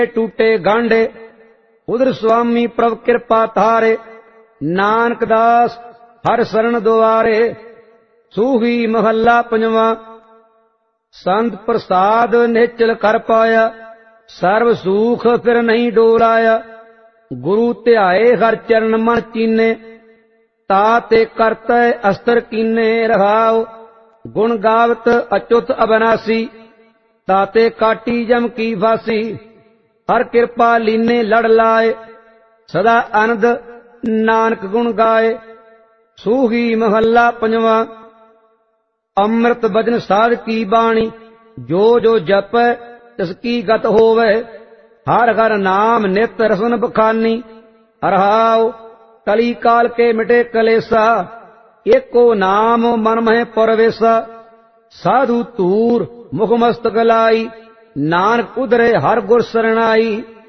टूटे गांडे, उधर स्वामी प्रभ कृपा थारे, नानक दास हर शरण दुआरे। सूही महला पंजवा। संत प्रसाद निश्चल कर पाया, सर्व सुख फिर नहीं डोलाया। गुरु ध्याए हर चरण मन चीने, ताते करतै अस्तर कीने। रहाओ गुण गावत अच्युत अविनाशी, ताते काटी जम की फांसी। हर कृपा लीने लड़ लाए, सदा आनंद नानक गुण गाए। सूही महला पंजवा। अमृत बचन साध की बाणी, जो जो जपै तिसकी गत होवै। हर हर नाम नित रसन बखानी, रहाओ कली काल के मिटे कलेसा। एको नाम मन में परवेसा, साधु तूर मुख मस्तक लाई। नानक उधरे हर गुर सरनाई।